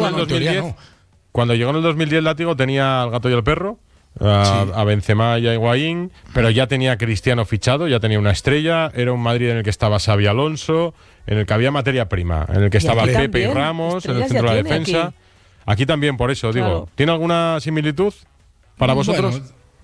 en el 2010, no. Cuando llegó en el 2010 Látigo tenía al Gato y el Perro, a Benzema y a Higuaín, pero ya tenía a Cristiano fichado, ya tenía una estrella, era un Madrid en el que estaba Xabi Alonso, en el que había materia prima, en el que estaba Pepe también, y Ramos, en el estrellas centro de la ya tiene defensa. Aquí también, por eso digo, Claro. ¿tiene alguna similitud para vosotros?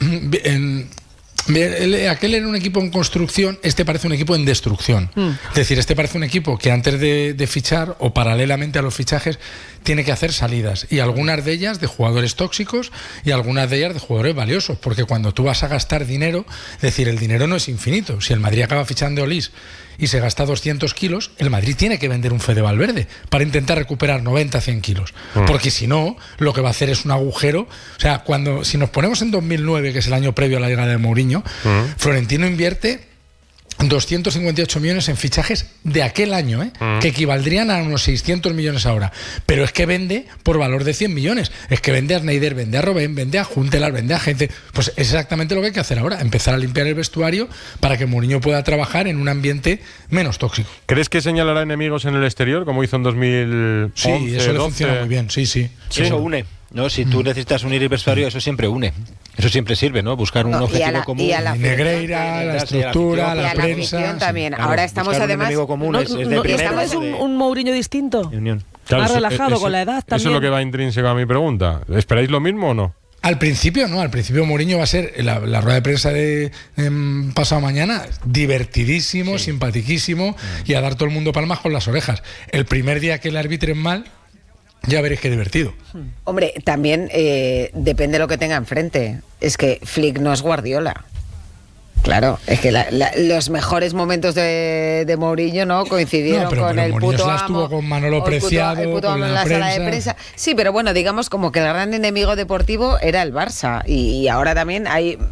Aquel era un equipo en construcción, este parece un equipo en destrucción. Es decir, este parece un equipo que antes de fichar o paralelamente a los fichajes tiene que hacer salidas, y algunas de ellas de jugadores tóxicos y algunas de ellas de jugadores valiosos, porque cuando tú vas a gastar dinero, es decir, el dinero no es infinito. Si el Madrid acaba fichando a Olís y se gasta 200 kilos, el Madrid tiene que vender un Fede Valverde para intentar recuperar 90, 100 kilos. Porque si no, lo que va a hacer es un agujero. O sea, si nos ponemos en 2009, que es el año previo a la llegada de Mourinho, Florentino invierte 258 millones en fichajes de aquel año, que equivaldrían a unos 600 millones ahora. Pero es que vende por valor de 100 millones. Es que vende a Sneijder, vende a Robben, vende a Huntelaar, vende a gente. Pues es exactamente lo que hay que hacer ahora, empezar a limpiar el vestuario para que Mourinho pueda trabajar en un ambiente menos tóxico. ¿Crees que señalará enemigos en el exterior, como hizo en 2011? Sí, eso le 12? funciona muy bien, sí. Eso une, ¿no? Si tú necesitas unir el vestuario, eso siempre une. Eso siempre sirve, ¿no? Buscar un objetivo común. y a la Negreira, la estructura, la prensa. afición también. Claro, Ahora estamos buscar un además... enemigo común es de primera, estamos de Mourinho distinto. unión. Claro, Más eso- relajado con la edad también. Eso es lo que va intrínseco a mi pregunta. ¿Esperáis lo mismo o no? Al principio no, al principio Mourinho va a ser la rueda de prensa de pasado mañana divertidísimo, simpatiquísimo y a dar todo el mundo palmas con las orejas. El primer día que le arbitren mal, ya veréis qué divertido. Hombre, también depende de lo que tenga enfrente. Es que Flick no es Guardiola. Claro, es que los mejores momentos de Mourinho no coincidieron No, pero con el Mourinho puto se las amo, tuvo con Manolo o el puto- Preciado, el puto con amo en la la sala de prensa. prensa. Sí, pero bueno, digamos como que el gran enemigo deportivo era el Barça, y ahora también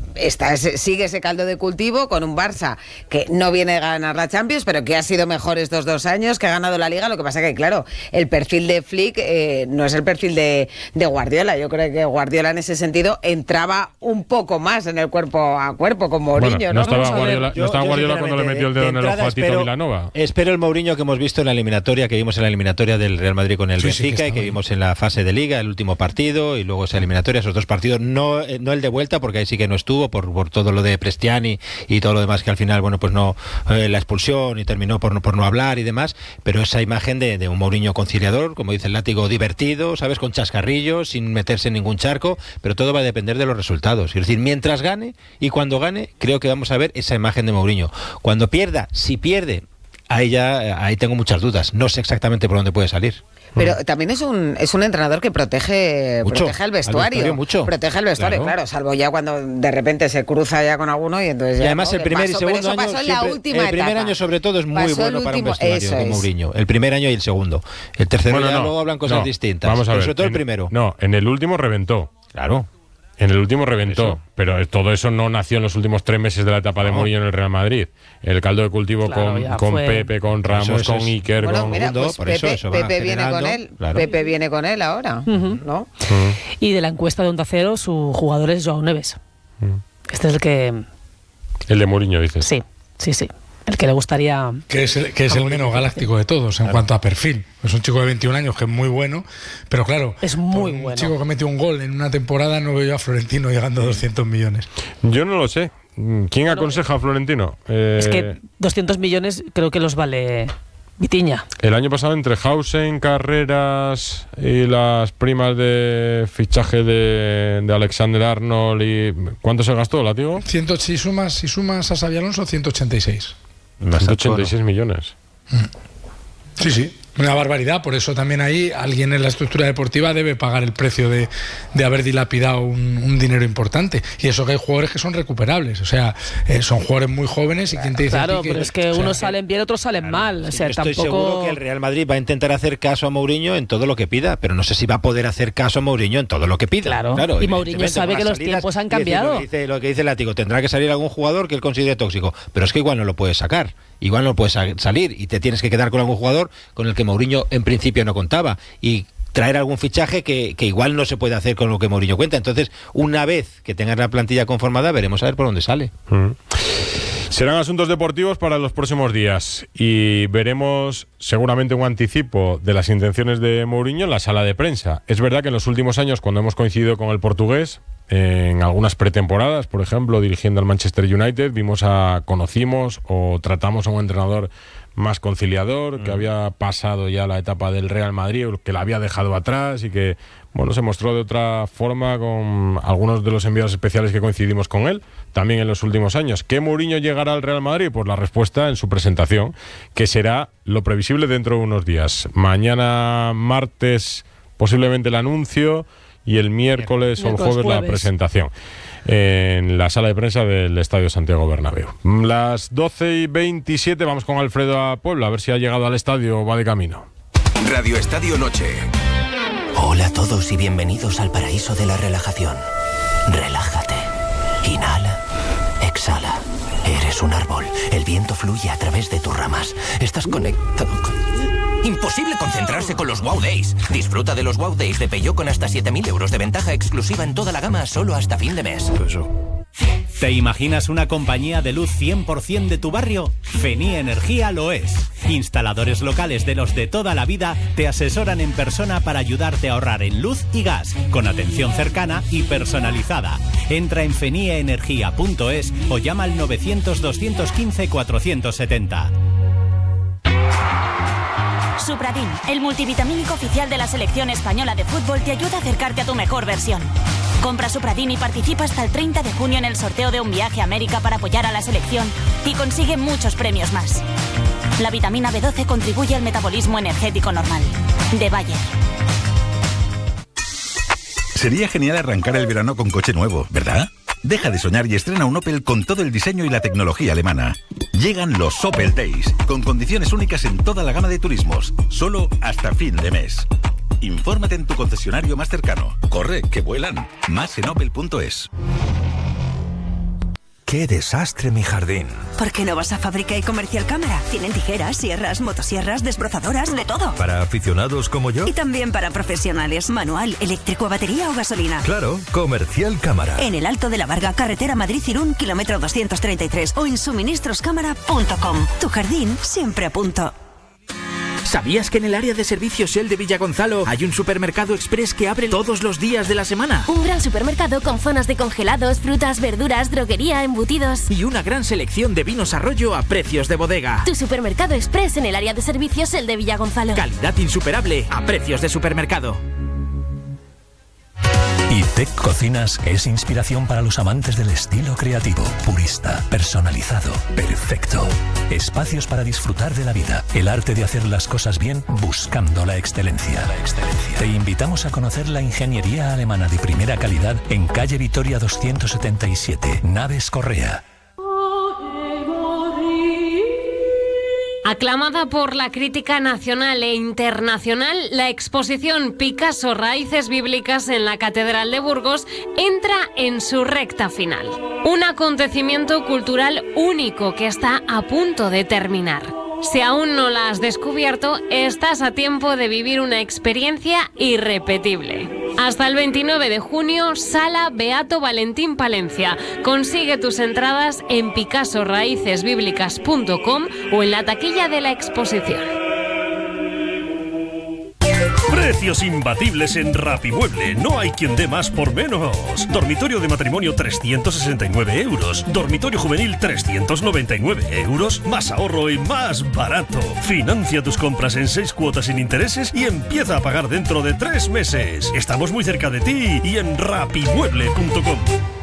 sigue ese caldo de cultivo con un Barça que no viene a ganar la Champions, pero que ha sido mejor estos 2 años, que ha ganado la Liga. Lo que pasa que, claro, el perfil de Flick no es el perfil de Guardiola. Yo creo que Guardiola en ese sentido entraba un poco más en el cuerpo a cuerpo con Mourinho, Bueno, ¿no? estaba Vamos a ver. Guardiola cuando le metió el dedo en el ojo a Tito Vilanova. Espero el Mourinho que hemos visto en la eliminatoria, que vimos en la eliminatoria del Real Madrid con el Benfica, y que vimos en la fase de Liga, el último partido, y luego esa eliminatoria, esos 2 partidos, no el de vuelta, porque ahí sí que no estuvo, por todo lo de Prestiani y todo lo demás, que al final, bueno, pues no, la expulsión, y terminó por no hablar y demás, pero esa imagen de un Mourinho conciliador, como dice el Látigo, divertido, ¿sabes? Con chascarrillos, sin meterse en ningún charco, pero todo va a depender de los resultados. Es decir, mientras gane y cuando gane, creo que vamos a ver esa imagen de Mourinho. Cuando pierda, si pierde, ahí tengo muchas dudas. No sé exactamente por dónde puede salir. Pero también es un entrenador que protege el vestuario. Mucho. Protege el vestuario, claro, salvo ya cuando de repente se cruza ya con alguno y entonces ya, además, ¿no? el primer y segundo año, pasó en la última el primer etapa. año sobre todo es muy Pasó bueno el para un último, vestuario eso de es. Mourinho. El primer año y el segundo. El tercero Bueno, ya no, luego hablan cosas no, distintas. Vamos a Pero ver. sobre todo el primero. No, en el último reventó. Claro. En el último reventó, Eso. pero todo eso no nació en los últimos 3 meses de la etapa de Mourinho en el Real Madrid. El caldo de cultivo Claro, ya con fue. Pepe, con Ramos, Eso con es. Iker, Bueno, con... mira, pues por eso, eso va Pepe viene con generando, él. claro. Pepe viene con él ahora, ¿no? Y de la encuesta de Onda Cero, su jugador es Joao Neves. Este es el que... El de Mourinho, dices. Sí. El que le gustaría... Que es el menos galáctico de todos en cuanto a perfil. Es un chico de 21 años que es muy bueno, pero claro, Es muy un bueno. chico que metió un gol en una temporada, no veo yo a Florentino llegando a 200 millones. Yo no lo sé. ¿Quién aconseja a Florentino? Es que 200 millones creo que los vale Vitiña. El año pasado, entre Hausen, Carreras y las primas de fichaje de Alexander Arnold, y ¿cuánto se gastó, Látigo? 100, si sumas a Xabi Alonso, 186. 186 millones. Sí. Una barbaridad, por eso también ahí alguien en la estructura deportiva debe pagar el precio de haber dilapidado un dinero importante. Y eso que hay jugadores que son recuperables, o sea, son jugadores muy jóvenes y quien te dice Claro, a ti pero es que unos salen bien, otros salen mal. O sea, Estoy tampoco... seguro que el Real Madrid va a intentar hacer caso a Mourinho en todo lo que pida, pero no sé si va a poder hacer caso a Mourinho en todo lo que pida. Claro, y Mourinho evidentemente, sabe con que las los salidas, tiempos han es decir, cambiado. Lo que dice el Látigo, tendrá que salir algún jugador que él considere tóxico, pero es que igual no lo puede sacar. Igual no puedes salir y te tienes que quedar con algún jugador con el que Mourinho en principio no contaba, y traer algún fichaje que igual no se puede hacer con lo que Mourinho cuenta. Entonces, una vez que tengas la plantilla conformada, veremos a ver por dónde sale. Serán asuntos deportivos para los próximos días y veremos seguramente un anticipo de las intenciones de Mourinho en la sala de prensa. Es verdad que en los últimos años, cuando hemos coincidido con el portugués, en algunas pretemporadas, por ejemplo, dirigiendo al Manchester United, conocimos o tratamos a un entrenador más conciliador, que había pasado ya la etapa del Real Madrid, que la había dejado atrás y que, bueno, se mostró de otra forma con algunos de los enviados especiales que coincidimos con él, también en los últimos años. ¿Qué Mourinho llegará al Real Madrid? Pues la respuesta en su presentación, que será lo previsible dentro de unos días. Mañana martes posiblemente el anuncio y el miércoles o el jueves la presentación en la sala de prensa del Estadio Santiago Bernabéu. Las 12:27, vamos con Alfredo a Puebla, a ver si ha llegado al estadio o va de camino. Radio Estadio Noche. Hola a todos y bienvenidos al paraíso de la relajación. Relájate. Inhala. Exhala. Eres un árbol. El viento fluye a través de tus ramas. Estás conectado con... Imposible concentrarse con los Wow Days. Disfruta de los Wow Days de Peugeot con hasta 7.000 euros de ventaja exclusiva en toda la gama solo hasta fin de mes. ¿Te imaginas una compañía de luz 100% de tu barrio? Fenie Energía lo es. Instaladores locales de los de toda la vida te asesoran en persona para ayudarte a ahorrar en luz y gas, con atención cercana y personalizada. Entra en fenieenergia.es o llama al 900-215-470. Supradin, el multivitamínico oficial de la selección española de fútbol, te ayuda a acercarte a tu mejor versión. Compra Supradin y participa hasta el 30 de junio en el sorteo de un viaje a América para apoyar a la selección y consigue muchos premios más. La vitamina B12 contribuye al metabolismo energético normal. De Bayer. Sería genial arrancar el verano con coche nuevo, ¿verdad? Deja de soñar y estrena un Opel con todo el diseño y la tecnología alemana. Llegan los Opel Days, con condiciones únicas en toda la gama de turismos, solo hasta fin de mes. Infórmate en tu concesionario más cercano. Corre, que vuelan. Más en opel.es. ¡Qué desastre mi jardín! ¿Por qué no vas a Fábrica y Comercial Cámara? Tienen tijeras, sierras, motosierras, desbrozadoras, de todo. ¿Para aficionados como yo? Y también para profesionales, manual, eléctrico, batería o gasolina. Claro, Comercial Cámara. En el Alto de la Varga, carretera Madrid-Irún, kilómetro 233 o en suministroscámara.com. Tu jardín siempre a punto. ¿Sabías que en el área de servicios Shell de Villagonzalo hay un supermercado express que abre todos los días de la semana? Un gran supermercado con zonas de congelados, frutas, verduras, droguería, embutidos. Y una gran selección de vinos Arroyo a precios de bodega. Tu supermercado express en el área de servicios Shell de Villagonzalo. Calidad insuperable a precios de supermercado. ITEC Cocinas es inspiración para los amantes del estilo creativo, purista, personalizado, perfecto. Espacios para disfrutar de la vida, el arte de hacer las cosas bien buscando la excelencia. Te invitamos a conocer la ingeniería alemana de primera calidad en calle Vitoria 277, Naves Correa. Aclamada por la crítica nacional e internacional, la exposición Picasso Raíces Bíblicas en la Catedral de Burgos entra en su recta final. Un acontecimiento cultural único que está a punto de terminar. Si aún no la has descubierto, estás a tiempo de vivir una experiencia irrepetible. Hasta el 29 de junio, Sala Beato Valentín Palencia. Consigue tus entradas en picassoraicesbiblicas.com o en la taquilla de la exposición. Precios imbatibles en Rapimueble. No hay quien dé más por menos. Dormitorio de matrimonio 369 euros. Dormitorio juvenil 399 euros. Más ahorro y más barato. Financia tus compras en 6 cuotas sin intereses y empieza a pagar dentro de 3 meses. Estamos muy cerca de ti y en rapimueble.com.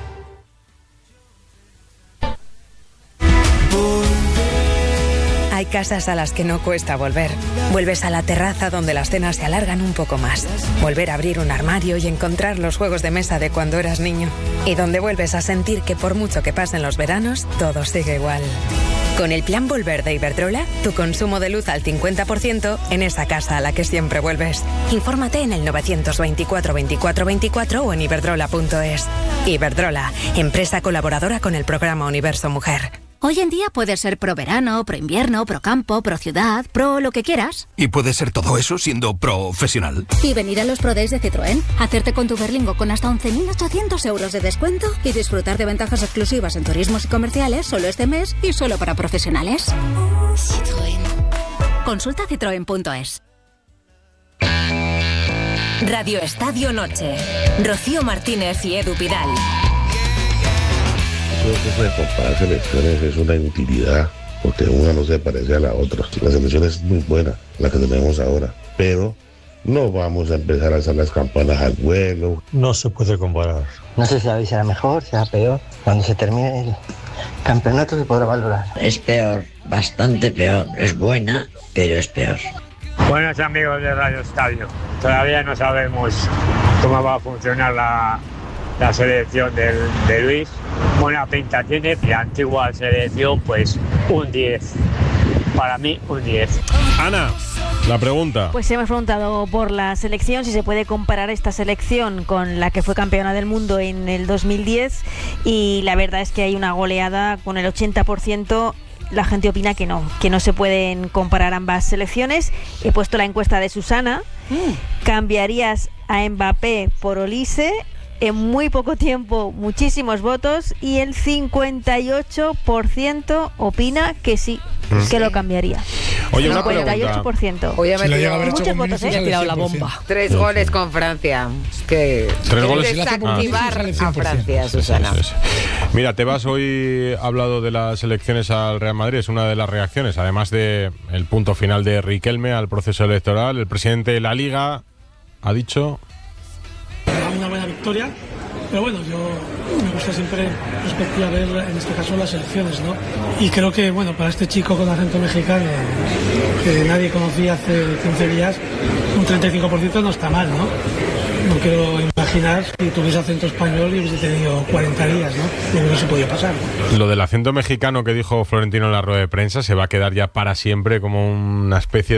Hay casas a las que no cuesta volver. Vuelves a la terraza donde las cenas se alargan un poco más. Volver a abrir un armario y encontrar los juegos de mesa de cuando eras niño. Y donde vuelves a sentir que por mucho que pasen los veranos, todo sigue igual. Con el plan Volver de Iberdrola, tu consumo de luz al 50% en esa casa a la que siempre vuelves. Infórmate en el 924 24 24 o en iberdrola.es. Iberdrola, empresa colaboradora con el programa Universo Mujer. Hoy en día puedes ser pro verano, pro invierno, pro campo, pro ciudad, pro lo que quieras. ¿Y puede ser todo eso siendo profesional? Y venir a los Pro Days de Citroën, hacerte con tu Berlingo con hasta 11.800 euros de descuento y disfrutar de ventajas exclusivas en turismos y comerciales solo este mes y solo para profesionales. Citroën. Consulta citroen.es. Radio Estadio Noche. Rocío Martínez y Edu Pidal. Creo que eso de comparar selecciones es una inutilidad, porque una no se parece a la otra. La selección es muy buena, la que tenemos ahora, pero no vamos a empezar a hacer las campanas al vuelo. No se puede comparar. No sé si será mejor, será peor. Cuando se termine el campeonato se podrá valorar. Es peor, bastante peor. Es buena, pero es peor. Buenos amigos de Radio Estadio. Todavía no sabemos cómo va a funcionar la selección de Luis. Buena pinta tiene, la antigua selección, pues un 10. Para mí, un 10. Ana, la pregunta. Pues hemos preguntado por la selección, si se puede comparar esta selección con la que fue campeona del mundo en el 2010, y la verdad es que hay una goleada con el 80%. La gente opina que no se pueden comparar ambas selecciones. He puesto la encuesta de Susana. ¿Cambiarías a Mbappé por Olise? En muy poco tiempo, muchísimos votos, y el 58% opina que sí, que lo cambiaría. Oye, una 58%. Hoy ha metido muchos votos, ha tirado la bomba. 3 goles con Francia. Que 3 goles desactivar a Francia, Susana. Sí. Mira, Tebas hoy ha hablado de las elecciones al Real Madrid, es una de las reacciones, además de el punto final de Riquelme al proceso electoral. El presidente de la Liga ha dicho: una buena victoria, pero bueno, yo me gusta siempre perspectiva ver en este caso las elecciones, ¿no? Y creo que, bueno, para este chico con acento mexicano que nadie conocía hace 15 días, un 35% no está mal, ¿no? No quiero imaginar si tuviese acento español y hubiese tenido 40 días, ¿no? Lo que no se podía pasar. Lo del acento mexicano que dijo Florentino en la rueda de prensa se va a quedar ya para siempre como una especie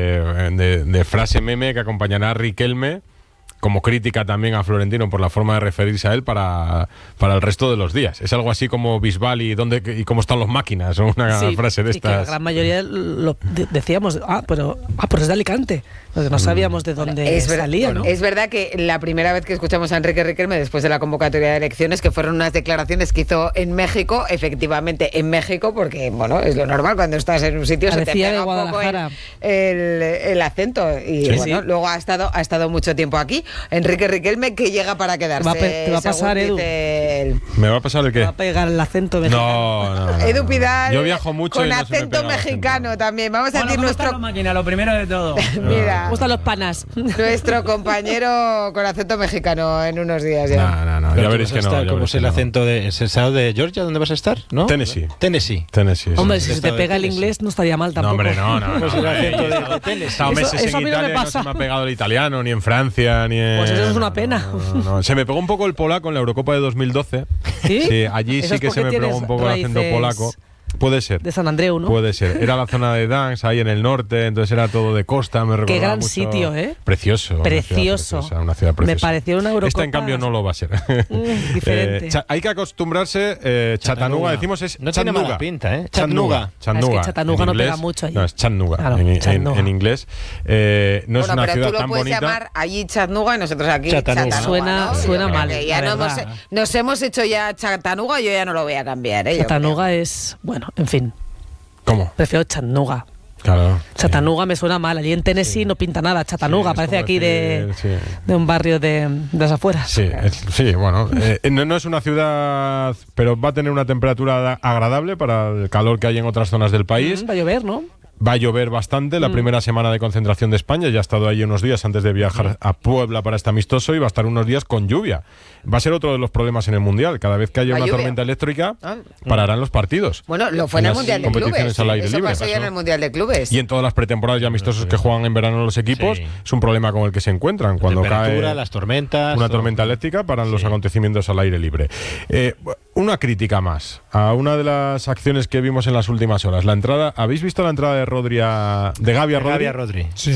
de frase meme que acompañará a Riquelme, como crítica también a Florentino por la forma de referirse a él para el resto de los días. Es algo así como Bisbal y cómo están los máquinas, o una frase de estas. Que la gran mayoría lo decíamos, pero es de Alicante, no sabíamos de dónde salía, ¿no? Es verdad que la primera vez que escuchamos a Enrique Riquelme después de la convocatoria de elecciones, que fueron unas declaraciones que hizo en México, efectivamente en México, porque bueno, es lo normal cuando estás en un sitio, se te pega un poco el acento, y bueno, luego ha estado mucho tiempo aquí. Enrique Riquelme, que llega para quedarse. Te va a pasar, Edu. ¿Me va a pasar el qué? Te va a pegar el acento mexicano. No. Edu Pidal. Yo viajo mucho con y no acento mexicano también. Vamos a decir nuestro. Máquina, lo primero de todo. Mira. Me gustan los panas. Nuestro compañero con acento mexicano en unos días ya. No. Ya veréis que no. ¿Cómo es el acento ¿Es el estado de Georgia? ¿Dónde vas a estar? ¿No? Tennessee. Hombre, si se te pega el inglés no estaría mal tampoco. No, hombre, no. Pues el acento de Tennessee. He estado meses en Italia y no se me ha pegado el italiano, ni en Francia, ni en... Pues eso es una pena. No. Se me pegó un poco el polaco en la Eurocopa de 2012. ¿Sí? Allí sí que se me pegó un poco el acento polaco. Puede ser. De San Andreu, ¿no? Puede ser. Era la zona de Gdańsk, ahí en el norte, entonces era todo de costa, me recordaba Qué gran mucho. sitio, ¿eh? Precioso. Una ciudad preciosa. Me pareció una Eurocopa. Esta, en cambio, no lo va a ser. Diferente. Hay que acostumbrarse. Chattanooga, decimos es no Chattanooga. tiene mala pinta, ¿eh? Chattanooga. Es que Chattanooga no pega mucho ahí. No, es Chattanooga, claro, en inglés. No es una pero ciudad tú lo tan puedes bonita. llamar allí Chattanooga y nosotros aquí Chattanooga. Suena mal. Ya nos hemos hecho ya Chattanooga, yo ya no lo voy a cambiar. Chattanooga es, bueno, en fin. ¿Cómo? Prefiero Chattanooga. Claro. Chattanooga me suena mal. Allí en Tennessee no pinta nada. Chattanooga parece aquí de un barrio de las afueras. Sí, bueno. No es una ciudad, pero va a tener una temperatura agradable para el calor que hay en otras zonas del país. Va a llover, ¿no? Va a llover bastante. La primera semana de concentración de España, ya ha estado ahí unos días antes de viajar a Puebla para este amistoso, y va a estar unos días con lluvia. Va a ser otro de los problemas en el Mundial. Cada vez que haya una tormenta eléctrica, pararán los partidos. Bueno, lo fue en el Mundial de Clubes. Al aire Eso libre. pasó ya en el Mundial de Clubes. Y en todas las pretemporadas y amistosos que juegan en verano los equipos, es un problema con el que se encuentran. Cuando cae las tormentas, una tormenta eléctrica, paran los acontecimientos al aire libre. Una crítica más a una de las acciones que vimos en las últimas horas. La entrada, ¿habéis visto la entrada de Gavi a Rodri? Sí.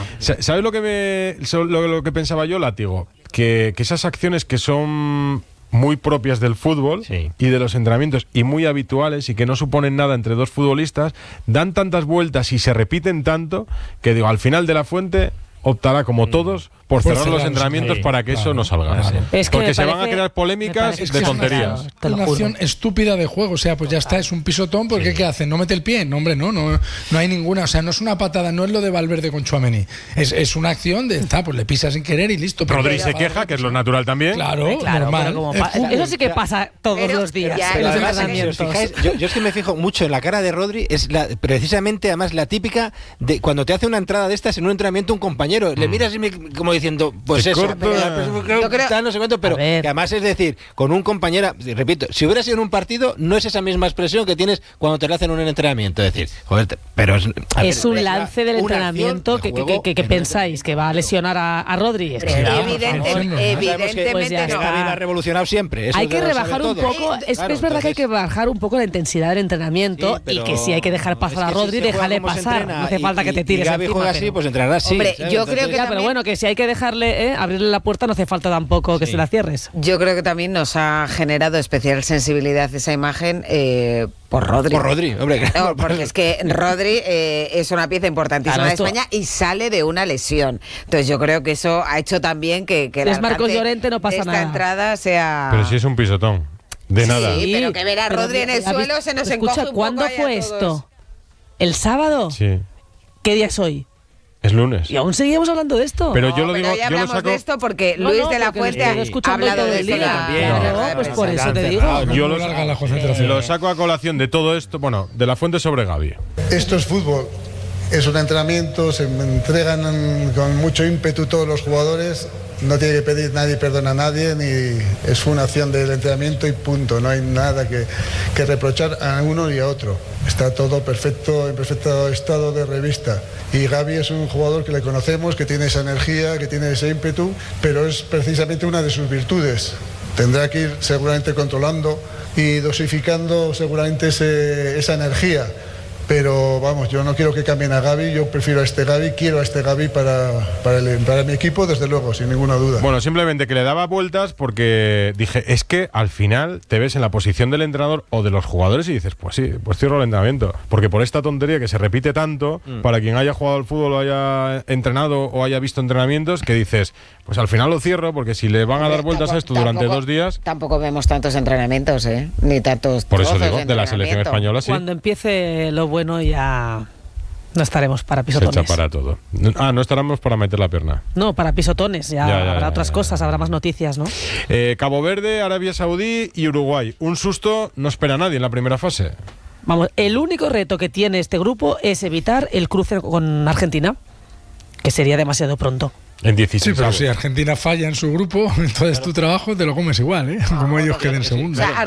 ¿Sabes lo que pensaba yo, Látigo? Que esas acciones que son muy propias del fútbol y de los entrenamientos y muy habituales y que no suponen nada entre dos futbolistas, dan tantas vueltas y se repiten tanto que digo, al final de la fuente optará como todos por cerrar los entrenamientos para que eso no salga. Es que porque se van a crear polémicas de tonterías. Es una acción estúpida de juego, o sea, pues ya está, es un pisotón, porque ¿qué hace? ¿No mete el pie? No, hombre, no hay ninguna, o sea, no es una patada, no es lo de Valverde con Tchouaméni, es una acción de, pues le pisa sin querer y listo. Rodri se queja, que es lo natural también. Claro, normal. Eso sí que pasa todos los días. Si os fijáis, yo es que me fijo mucho en la cara de Rodri, es precisamente además la típica de cuando te hace una entrada de estas en un entrenamiento un compañero, le miras como diciendo, pues eso, no sé cuánto, pero que además es decir, con un compañero, repito, si hubiera sido en un partido, no es esa misma expresión que tienes cuando te lo hacen en un entrenamiento, es decir, joder, pero es un lance del entrenamiento que pensáis que va a lesionar a Rodri. Evidentemente pues no. Gavi ha revolucionado siempre. Hay que rebajar un poco, es verdad que hay que bajar un poco la intensidad del entrenamiento y que si hay que dejar pasar a Rodri, déjale pasar, no hace falta que te tires encima. Si Gavi juega así, pues entrará así. Hombre, yo creo que pero bueno, que si hay que dejarle abrirle la puerta, no hace falta tampoco que se la cierres. Yo creo que también nos ha generado especial sensibilidad esa imagen por Rodri. Por Rodri, hombre. No, porque es que Rodri es una pieza importantísima de España y sale de una lesión. Entonces yo creo que eso ha hecho también que es Marcos Llorente, no pasa esta nada. Entrada sea... Pero si es un pisotón. De nada. Sí, pero que ver a Rodri en el suelo se nos encoge un poco. ¿Cuándo fue esto? ¿El sábado? Sí. ¿Qué día es hoy? Es lunes. Y aún seguimos hablando de esto. Pero yo lo digo, ya hablamos de esto porque Luis de la Fuente ha hablado de esto también. Pues por eso te digo. Yo lo saco a colación de todo esto, bueno, de la Fuente sobre Gavi. Esto es fútbol. Es un entrenamiento, se entregan con mucho ímpetu todos los jugadores. No tiene que pedir nadie perdón a nadie, ni es una acción del entrenamiento y punto. No hay nada que reprochar a uno y a otro. Está todo perfecto, en perfecto estado de revista. Y Gavi es un jugador que le conocemos, que tiene esa energía, que tiene ese ímpetu, pero es precisamente una de sus virtudes. Tendrá que ir seguramente controlando y dosificando seguramente esa energía. Pero vamos, yo no quiero que cambien a Gavi, yo prefiero a este Gavi, quiero a este Gavi para mi equipo, desde luego, sin ninguna duda. Bueno, simplemente que le daba vueltas porque dije, es que al final te ves en la posición del entrenador o de los jugadores y dices, pues sí, pues cierro el entrenamiento. Porque por esta tontería que se repite tanto, para quien haya jugado al fútbol o haya entrenado o haya visto entrenamientos, que dices, pues al final lo cierro porque si le van a dar vueltas a esto durante 2 días... Tampoco vemos tantos entrenamientos, ni tantos... Por eso digo, de la selección española sí. Cuando empiece lo bueno ya no estaremos para pisotones. Se echa para todo. No estaremos para meter la pierna. No, para pisotones, ya habrá otras cosas, habrá más noticias, ¿no? Cabo Verde, Arabia Saudí y Uruguay. Un susto no espera a nadie en la primera fase. Vamos, el único reto que tiene este grupo es evitar el cruce con Argentina, que sería demasiado pronto. En 16. Sí, pero si Argentina falla en su grupo, entonces tu trabajo te lo comes igual, como ellos queden segundos. O sea,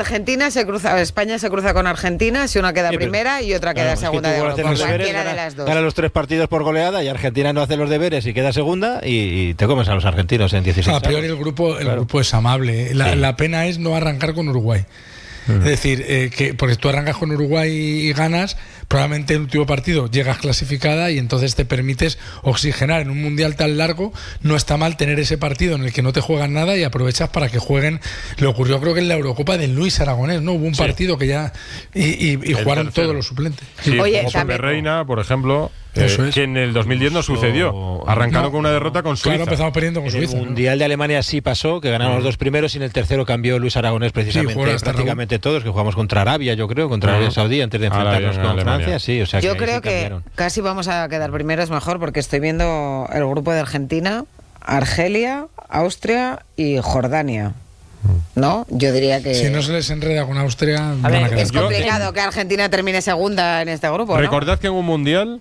España se cruza con Argentina si una queda primera y otra queda segunda de grupo. Cualquiera de las dos. Gana los 3 partidos por goleada y Argentina no hace los deberes y queda segunda y te comes a los argentinos en 16. A priori el grupo es amable. La pena es no arrancar con Uruguay. Es decir, porque tú arrancas con Uruguay y ganas, probablemente en el último partido llegas clasificada y entonces te permites oxigenar. En un mundial tan largo no está mal tener ese partido en el que no te juegan nada y aprovechas para que jueguen. Le ocurrió creo que en la Eurocopa de Luis Aragonés, ¿no? Hubo un partido que ya y jugaron todos los suplentes. Sí, oye, como Juan de Reina, por ejemplo, que en el 2010 no sucedió. Arrancaron con una derrota con Suiza. Claro, empezamos perdiendo con Suiza. En el Mundial de Alemania sí pasó, que ganaron los 2 primeros y en el tercero cambió Luis Aragonés precisamente. Prácticamente todos, que jugamos contra Arabia, yo creo, contra Arabia Saudí, antes de enfrentarnos con Francia. Sí, o sea, yo creo que casi vamos a quedar primeros mejor porque estoy viendo el grupo de Argentina, Argelia, Austria y Jordania. ¿No? Yo diría que... Si no se les enreda con Austria... es complicado que Argentina termine segunda en este grupo, ¿no? Recordad que en un mundial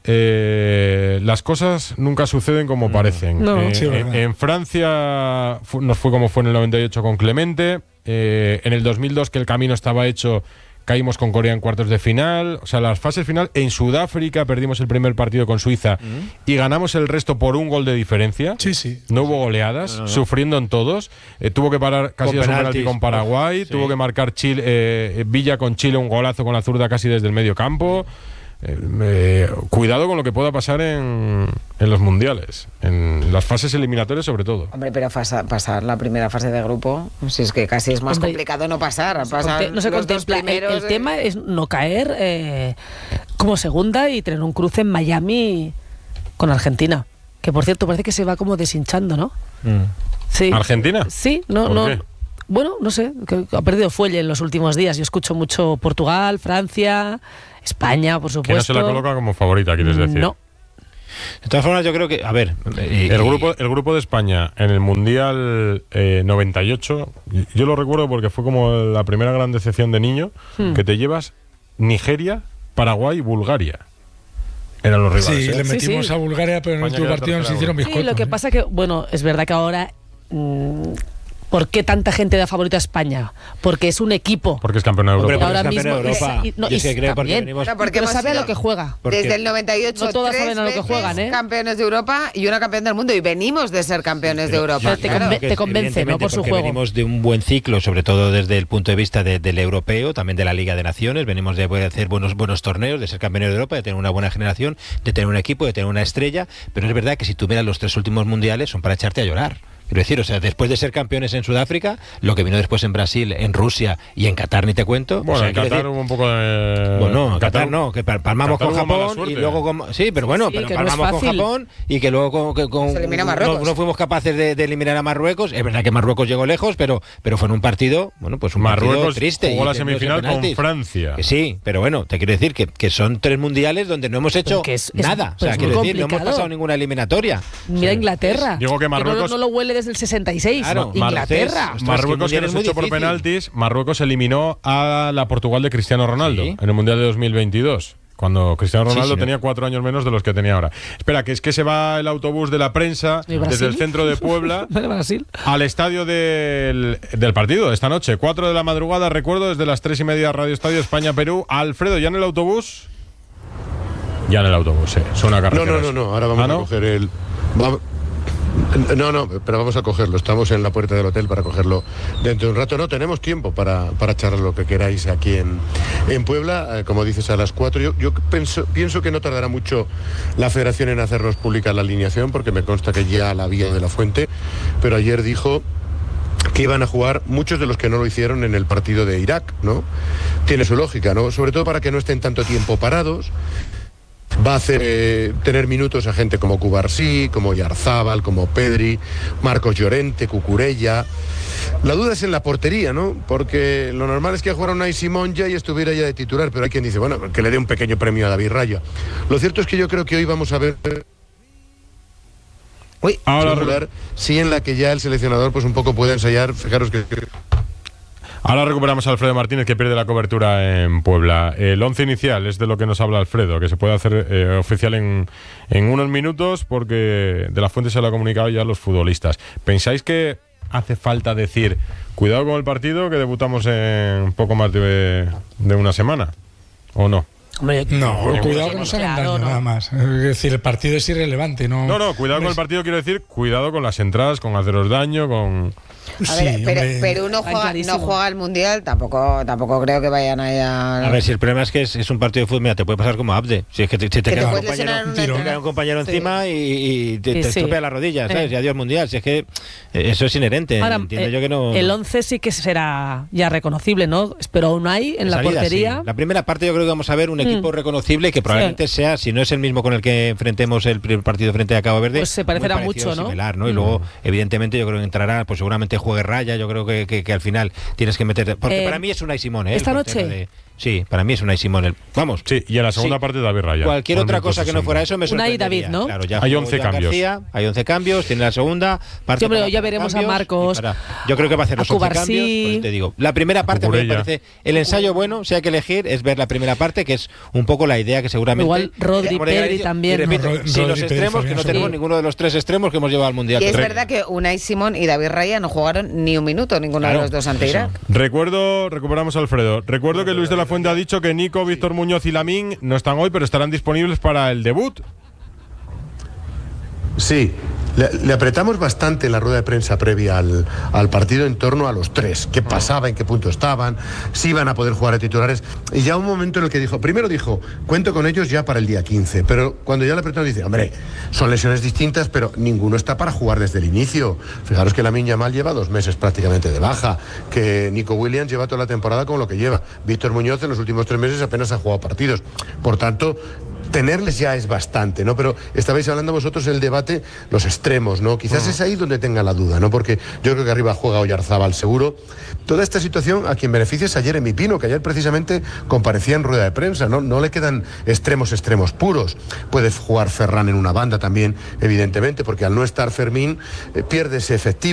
las cosas nunca suceden como parecen. En Francia nos fue como fue en el 98 con Clemente. En el 2002, que el camino estaba hecho, caímos con Corea en cuartos de final. O sea, las fases final. En Sudáfrica perdimos el primer partido con Suiza y ganamos el resto por 1 gol de diferencia. Sí. No hubo goleadas, sufriendo en todos. Tuvo que parar casi a su penalti con Paraguay. Tuvo que marcar Villa con Chile un golazo con la zurda casi desde el medio campo. cuidado con lo que pueda pasar en los mundiales, en las fases eliminatorias sobre todo. Hombre, pero pasar la primera fase de grupo, si es que casi es más complicado no pasar. No se contempla. El tema es no caer como segunda y tener un cruce en Miami con Argentina, que por cierto parece que se va como deshinchando, ¿no? Sí. ¿Argentina? Sí, no. Bueno, no sé, que ha perdido fuelle en los últimos días. Yo escucho mucho Portugal, Francia, España, por supuesto. Que no se la coloca como favorita, quieres decir. No. De todas formas, yo creo que, a ver... El grupo de España en el Mundial 98, yo lo recuerdo porque fue como la primera gran decepción de niño, que te llevas Nigeria, Paraguay y Bulgaria. Eran los rivales. Sí, le metimos a Bulgaria, pero en el último partido nos hicieron bizcocho. Sí, lo que pasa que, bueno, es verdad que ahora... ¿Por qué tanta gente da favorita a España? Porque es un equipo. Porque es campeón de Europa. Hombre, ahora mismo Europa. Porque sabe a lo que juega. Desde el 98 no todas saben a lo que juegan, campeones de Europa y una campeón del mundo. Y venimos de ser campeones de Europa. Te convence, ¿no? Por su juego. Venimos de un buen ciclo, sobre todo desde el punto de vista del europeo, también de la Liga de Naciones. Venimos de hacer buenos torneos, de ser campeones de Europa, de tener una buena generación, de tener un equipo, de tener una estrella. Pero es verdad que si tú miras los 3 últimos mundiales son para echarte a llorar. Quiero decir, o sea, después de ser campeones en Sudáfrica, lo que vino después en Brasil, en Rusia y en Qatar, ni te cuento. Bueno, o sea, en Qatar hubo un poco de... Bueno, en Qatar no, que palmamos con Japón y luego con... Sí, pero bueno, pero palmamos con Japón y que luego se elimina Marruecos. No fuimos capaces de eliminar a Marruecos. Es verdad que Marruecos llegó lejos, pero fue en un partido, bueno, pues un Marruecos partido triste. Jugó la semifinal con Francia. Sí, pero bueno, te quiero decir que son 3 mundiales donde no hemos hecho nada. O sea, quiero decir, no hemos pasado ninguna eliminatoria. Mira Inglaterra. Digo que Marruecos... no lo huele desde el 66. Claro, Inglaterra. Marruecos, que nos echó por penaltis, Marruecos eliminó a la Portugal de Cristiano Ronaldo en el Mundial de 2022. Cuando Cristiano Ronaldo tenía 4 años menos de los que tenía ahora. Espera, que es que se va el autobús de la prensa desde el centro de Puebla al estadio del partido esta noche. 4 de la madrugada, recuerdo, desde las 3:30 Radio Estadio España-Perú. Alfredo, ¿ya en el autobús? Ya en el autobús, suena carretera. No, ahora vamos a coger el... No, pero vamos a cogerlo. Estamos en la puerta del hotel para cogerlo dentro de un rato. No, tenemos tiempo para charlar lo que queráis aquí en Puebla. Como dices, a las 4. Yo pienso que no tardará mucho la Federación en hacernos pública la alineación, porque me consta que ya la había de la Fuente, pero ayer dijo que iban a jugar muchos de los que no lo hicieron en el partido de Irak, ¿no? Tiene su lógica, ¿no? Sobre todo para que no estén tanto tiempo parados. Va a hacer tener minutos a gente como Cubarsí, como Yarzábal, como Pedri, Marcos Llorente, Cucurella. La duda es en la portería, ¿no? Porque lo normal es que jugara Unai Simón ya y estuviera ya de titular, pero hay quien dice, bueno, que le dé un pequeño premio a David Raya. Lo cierto es que yo creo que hoy vamos a ver... sí, en la que ya el seleccionador pues un poco puede ensayar. Fijaros que... Ahora recuperamos a Alfredo Martínez, que pierde la cobertura en Puebla. El 11 inicial es de lo que nos habla Alfredo, que se puede hacer oficial en unos minutos, porque de la Fuente se lo ha comunicado ya a los futbolistas. ¿Pensáis que hace falta decir, cuidado con el partido, que debutamos en poco más de una semana? ¿O no? Hombre, cuidado que no se hagan daño, nada más. Es decir, el partido es irrelevante. No, cuidado con el partido, quiero decir, cuidado con las entradas, con haceros daño, con... A ver, Perú no juega el Mundial, tampoco creo que vayan a... A ver, si el problema es que es un partido de fútbol, mira, te puede pasar como Abde. Si es que te queda un compañero encima y te estropea las rodillas, ¿sabes? Y adiós Mundial. Si es que eso es inherente. Ahora, entiendo yo que no... El 11 sí que será ya reconocible, ¿no? Pero aún hay en la portería... Sí. La primera parte yo creo que vamos a ver un equipo reconocible que probablemente sea, si no es el mismo con el que enfrentemos el primer partido frente a Cabo Verde, pues se parecerá mucho, ¿no? Similar, ¿no? Y luego, evidentemente, yo creo que entrará, pues seguramente juegue Raya. Yo creo que al final tienes que meter... Porque para mí es Unai Simón, ¿Esta noche? Sí, para mí es Unai Simón. Vamos. Sí, y en la segunda parte David Raya. Cualquier otra cosa que no fuera eso me sorprendería. Unai David, ¿no? Claro, ya hay 11 cambios. García, hay 11 cambios, tiene la segunda parte. Hombre, ya veremos a Marcos. Yo creo que va a hacer los 11 cambios. Pues te digo, la primera parte me parece... El ensayo bueno, si hay que elegir, es ver la primera parte, que es un poco la idea que seguramente... Igual Rodri, Pedri también. Y repito, sin los extremos, que no tenemos ninguno de los 3 extremos que hemos llevado al Mundial. Y es verdad que Unai Simón y David Raya no jugaron ni un minuto, ninguno de los dos ante Irak. Recuperamos a Alfredo. Recuerdo que Luis de la Fuente ha dicho que Nico, Víctor Muñoz y Lamín no están hoy, pero estarán disponibles para el debut. Sí, Le apretamos bastante en la rueda de prensa previa al partido en torno a los 3, qué pasaba, en qué punto estaban, si iban a poder jugar a titulares, y ya un momento en el que primero dijo, cuento con ellos ya para el día 15, pero cuando ya le apretamos dice, hombre, son lesiones distintas, pero ninguno está para jugar desde el inicio. Fijaros que Lamine Yamal lleva 2 meses prácticamente de baja, que Nico Williams lleva toda la temporada con lo que lleva, Víctor Muñoz en los últimos 3 meses apenas ha jugado partidos, por tanto tenerles ya es bastante, ¿no? Pero estabais hablando vosotros el debate, los extremos, ¿no? Quizás es ahí donde tenga la duda, ¿no? Porque yo creo que arriba juega Oyarzábal seguro. Toda esta situación a quien beneficia es a Jeremy Pino, que ayer precisamente comparecía en rueda de prensa, ¿no? No le quedan extremos puros. Puede jugar Ferran en una banda también, evidentemente, porque al no estar Fermín pierde ese efectivo.